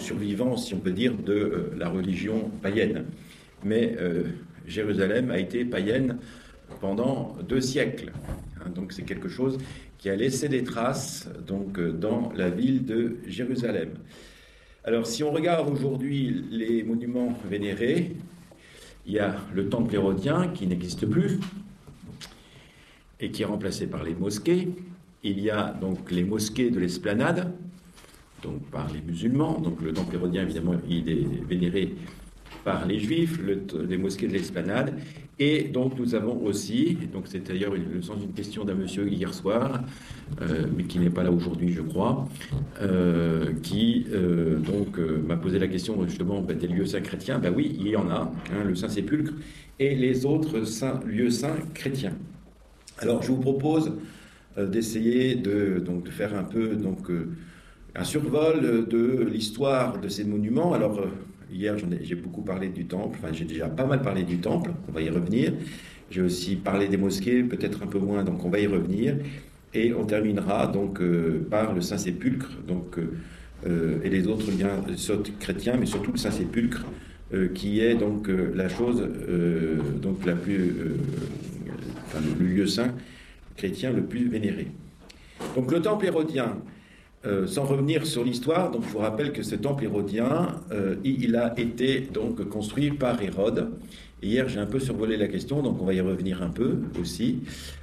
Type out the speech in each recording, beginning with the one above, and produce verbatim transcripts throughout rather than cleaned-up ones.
survivants, si on peut dire, de euh, la religion païenne. Mais euh, Jérusalem a été païenne pendant deux siècles. Hein, donc c'est quelque chose qui a laissé des traces donc, euh, dans la ville de Jérusalem. Alors si on regarde aujourd'hui les monuments vénérés, il y a le temple hérodien qui n'existe plus et qui est remplacé par les mosquées. Il y a donc les mosquées de l'Esplanade, donc par les musulmans. Donc le temple hérodien, évidemment, il est vénéré par les juifs, le, les mosquées de l'Esplanade. Et donc nous avons aussi, donc c'est d'ailleurs le sens d'une question d'un monsieur hier soir, euh, mais qui n'est pas là aujourd'hui, je crois, euh, qui euh, donc euh, m'a posé la question justement ben, des lieux saints chrétiens. Ben oui, il y en a, hein, le Saint-Sépulcre et les autres saints, lieux saints chrétiens. Alors je vous propose euh, d'essayer de, donc, de faire un peu donc, euh, un survol de l'histoire de ces monuments. Alors euh, hier ai, j'ai beaucoup parlé du temple, enfin j'ai déjà pas mal parlé du temple, on va y revenir. J'ai aussi parlé des mosquées, peut-être un peu moins, donc on va y revenir. Et on terminera donc euh, par le Saint-Sépulcre donc, euh, et les autres liens chrétiens, mais surtout le Saint-Sépulcre, euh, qui est donc euh, la chose euh, donc, la plus... Euh, enfin, le lieu saint chrétien le plus vénéré. Donc le temple hérodien, euh, sans revenir sur l'histoire, donc je vous rappelle que ce temple hérodien, euh, il a été donc construit par Hérode. Et hier j'ai un peu survolé la question, donc on va y revenir un peu aussi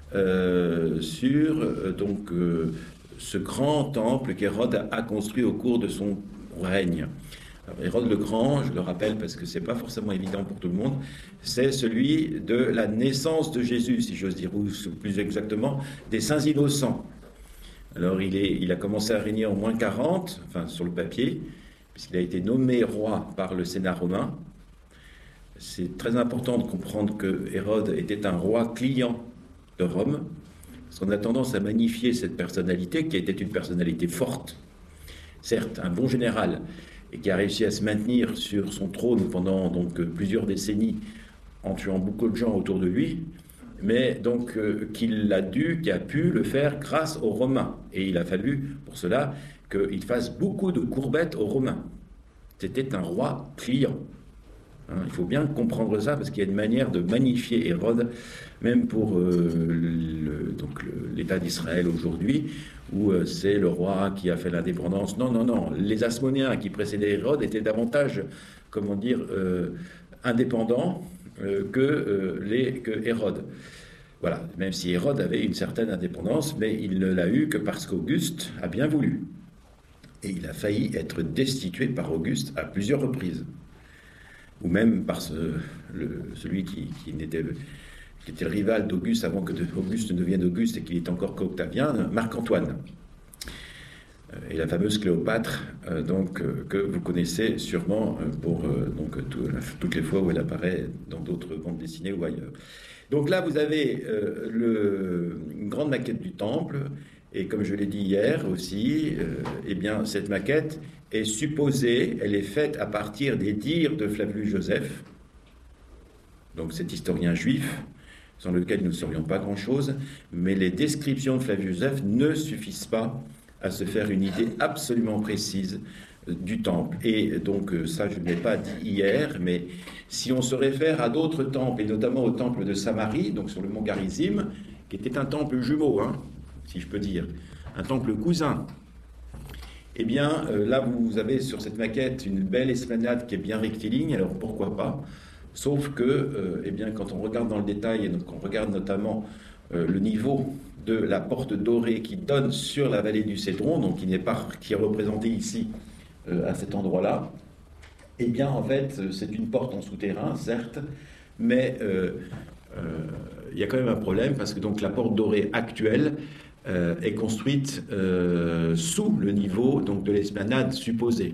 euh, sur euh, donc euh, ce grand temple qu'Hérode a construit au cours de son règne. Alors, Hérode le Grand, je le rappelle parce que c'est pas forcément évident pour tout le monde, c'est celui de la naissance de Jésus, si j'ose dire, ou plus exactement des saints innocents. Alors il, est, il a commencé à régner en moins quarante, enfin sur le papier, puisqu'il a été nommé roi par le Sénat romain. C'est très important de comprendre que Hérode était un roi client de Rome, parce qu'on a tendance à magnifier cette personnalité, qui était une personnalité forte, certes un bon général, et qui a réussi à se maintenir sur son trône pendant donc plusieurs décennies en tuant beaucoup de gens autour de lui, mais donc euh, qu'il a dû, qu'il a pu le faire grâce aux Romains. Et il a fallu pour cela qu'il fasse beaucoup de courbettes aux Romains. C'était un roi client. Hein, il faut bien comprendre ça, parce qu'il y a une manière de magnifier Hérode, même pour euh, le, donc le, l'État d'Israël aujourd'hui, où euh, c'est le roi qui a fait l'indépendance. Non, non, non. Les Hasmonéens qui précédaient Hérode étaient davantage, comment dire, euh, indépendants euh, que, euh, les, que Hérode. Voilà. Même si Hérode avait une certaine indépendance, mais il ne l'a eu que parce qu'Auguste a bien voulu. Et il a failli être destitué par Auguste à plusieurs reprises. Ou même par ce, le, celui qui, qui, n'était, qui était le rival d'Auguste avant que Auguste ne devienne Auguste et qu'il est encore qu'Octavien, Marc-Antoine. Et la fameuse Cléopâtre, euh, donc, euh, que vous connaissez sûrement euh, pour euh, donc, tout, la, toutes les fois où elle apparaît dans d'autres bandes dessinées ou ailleurs. Donc là, vous avez euh, le, une grande maquette du temple, et comme je l'ai dit hier aussi, euh, eh bien, cette maquette est supposée, elle est faite à partir des dires de Flavius Joseph, donc cet historien juif, sans lequel nous ne saurions pas grand-chose, mais les descriptions de Flavius Joseph ne suffisent pas à se faire une idée absolument précise du temple. Et donc ça, je ne l'ai pas dit hier, mais si on se réfère à d'autres temples, et notamment au temple de Samarie, donc sur le mont Garizim, qui était un temple jumeau, hein, si je peux dire, un temple cousin, eh bien, euh, là, vous avez sur cette maquette une belle esplanade qui est bien rectiligne, alors pourquoi pas? Sauf que, euh, eh bien, quand on regarde dans le détail, et donc on regarde notamment euh, le niveau de la porte dorée qui donne sur la vallée du Cédron, donc qui n'est pas, qui est représentée ici, euh, à cet endroit-là, eh bien, en fait, c'est une porte en souterrain, certes, mais euh, euh, il y a quand même un problème, parce que donc la porte dorée actuelle Euh, est construite euh, sous le niveau donc, de l'esplanade supposée.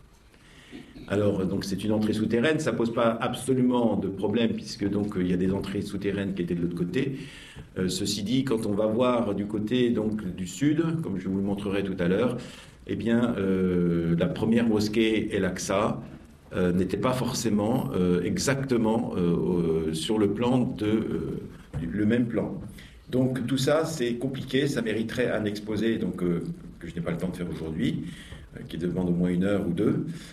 Alors, donc, c'est une entrée souterraine, ça ne pose pas absolument de problème, puisque donc, il y a des entrées souterraines qui étaient de l'autre côté. Euh, ceci dit, quand on va voir du côté donc, du sud, comme je vous le montrerai tout à l'heure, eh bien, euh, la première mosquée, El-Aqsa, euh, n'était pas forcément euh, exactement euh, euh, sur le plan de, euh, le même plan. Donc tout ça, c'est compliqué, ça mériterait un exposé donc, euh, que je n'ai pas le temps de faire aujourd'hui, euh, qui demande au moins une heure ou deux.